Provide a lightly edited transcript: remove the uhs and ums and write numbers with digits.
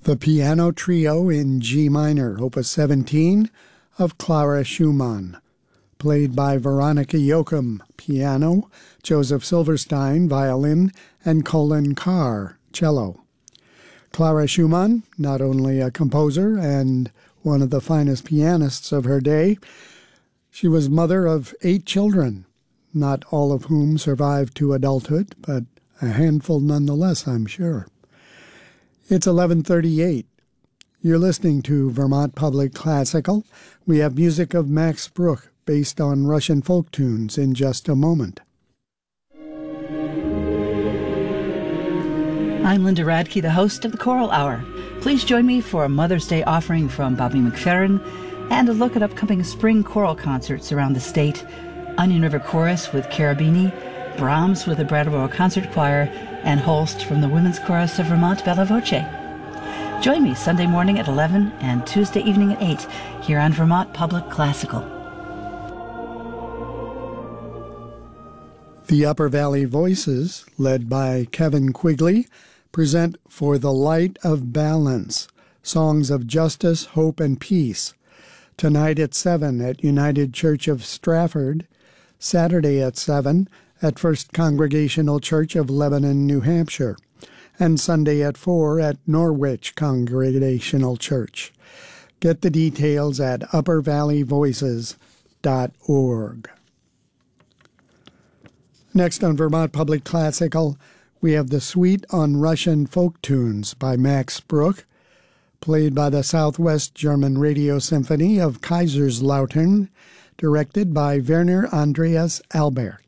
The Piano Trio in G minor, Opus 17, of Clara Schumann, played by Veronica Yoakum, piano, Joseph Silverstein, violin, and Colin Carr, cello. Clara Schumann, not only a composer and one of the finest pianists of her day, she was mother of 8 children, not all of whom survived to adulthood, but a handful nonetheless, I'm sure. It's 11:38. You're listening to Vermont Public Classical. We have music of Max Bruch based on Russian folk tunes in just a moment. I'm Linda Radke, the host of the Choral Hour. Please join me for a Mother's Day offering from Bobby McFerrin and a look at upcoming spring choral concerts around the state. Onion River Chorus with Carabini, Brahms with the Brattleboro Concert Choir, and Holst from the Women's Chorus of Vermont Bella Voce. Join me Sunday morning at 11 and Tuesday evening at 8 here on Vermont Public Classical. The Upper Valley Voices, led by Kevin Quigley, present For the Light of Balance, songs of justice, hope, and peace. Tonight at 7 at United Church of Stratford, Saturday at 7 at First Congregational Church of Lebanon, New Hampshire, and Sunday at 4 at Norwich Congregational Church. Get the details at uppervalleyvoices.org. Next on Vermont Public Classical, we have the Suite on Russian Folk Tunes by Max Bruch, played by the Southwest German Radio Symphony of Kaiserslautern, directed by Werner Andreas Albert.